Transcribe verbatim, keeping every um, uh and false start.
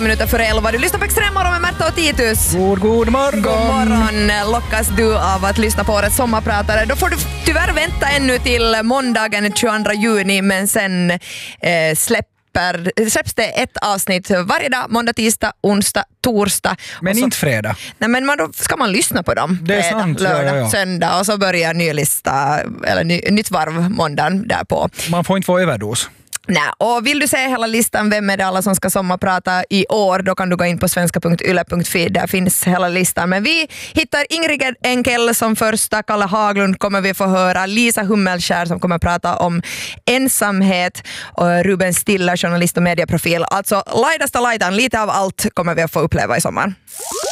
Minuter för elva. Du lyssnar på Extremmorgon med Märta och Titus. God, god morgon. God morgon. Lockas du av att lyssna på årets sommarpratare, då får du tyvärr vänta ännu till måndagen den tjugoandra juni, men sen eh, släpper släpps det ett avsnitt varje dag, måndag, tisdag, onsdag, torsdag. Men så, inte fredag. Nej, men man, då ska man lyssna på dem. Det är fredag, sant, lördag, ja, ja, ja. söndag, och så börjar ny lista, eller ny, nytt varv måndagen därpå. Man får inte få överdos. Nej, och vill du se hela listan, vem är det alla som ska sommarprata i år, då kan du gå in på svenska punkt yle punkt fi, där finns hela listan. Men vi hittar Ingrid Enkel som första, Kalle Haglund kommer vi få höra, Lisa Hummelskär som kommer prata om ensamhet, och Ruben Stilla, journalist och medieprofil. Alltså, laidasta laitan, lite av allt kommer vi att få uppleva i sommar.